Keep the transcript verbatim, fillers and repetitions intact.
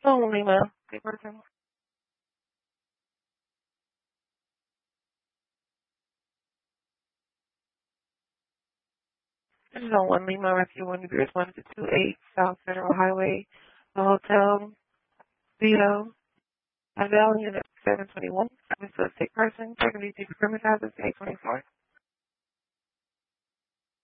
Oh, Lima. Good person. This is on one Lima Rescue One Degrees one to two eight South Federal Highway, the Hotel Vito, Adele, Unit seven twenty-one. This is a sick person. Checking these criminal hazards, eight twenty-four.